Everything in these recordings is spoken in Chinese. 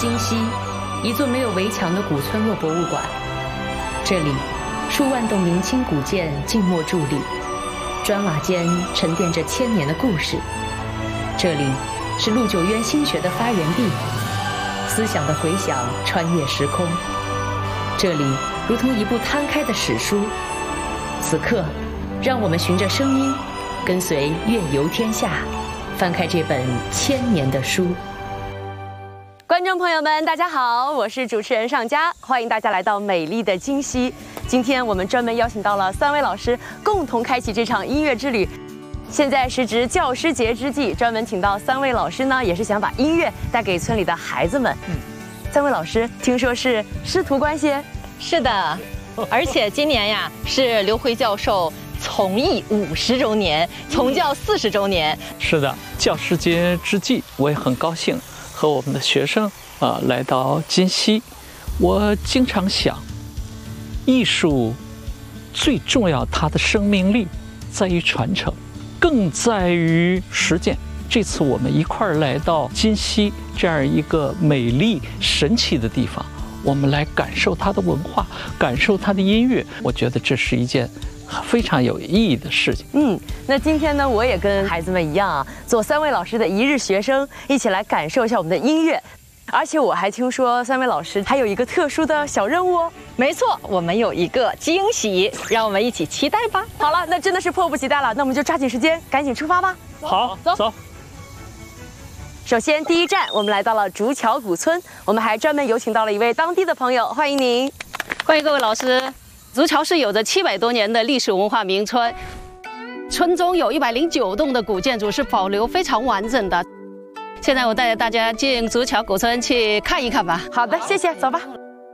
金溪，一座没有围墙的古村落博物馆。这里，数万栋明清古建静默伫立，砖瓦间沉淀着千年的故事。这里是陆九渊心学的发源地，思想的回响穿越时空。这里如同一部摊开的史书。此刻，让我们循着声音，跟随乐游天下，翻开这本1000年的书。 观众朋友们，大家好，我是主持人尚佳，欢迎大家来到美丽的金溪。今天我们专门邀请到了3位老师，共同开启这场音乐之旅。现在时值教师节之际，专门请到3位老师呢，也是想把音乐带给村里的孩子们。3位老师，听说是师徒关系？ 是的，而且今年呀是刘辉教授从艺50周年，从教40周年。 是的，教师节之际，我也很高兴和我们的学生来到金溪。我经常想，艺术最重要，它的生命力在于传承，更在于实践。这次我们一块儿来到金溪这样一个美丽神奇的地方，我们来感受它的文化，感受它的音乐。我觉得这是一件非常有意义的事情。 那今天呢，我也跟孩子们一样啊，做3位老师的一日学生，一起来感受一下我们的音乐。而且我还听说3位老师还有一个特殊的小任务哦。 没错，我们有一个惊喜，让我们一起期待吧。 好了，那真的是迫不及待了，那我们就抓紧时间，赶紧出发吧。 好，走。 首先，第一站我们来到了竹桥古村，我们还专门有请到了一位当地的朋友，欢迎您。 欢迎各位老师。竹桥是有着700多年的历史文化名村，村中有109栋的古建筑是保留非常完整的。现在我带着大家进竹桥古村去看一看吧。 好的，谢谢，走吧。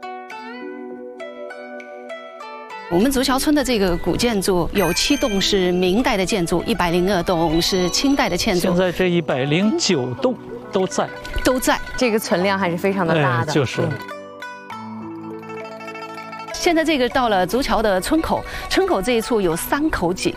我们竹桥村的这个古建筑有7栋是明代的建筑，102栋是清代的建筑。 现在这109栋都在， 这个存量还是非常的大的。 就是。 现在这个到了竹桥的村口，村口这一处有3口井，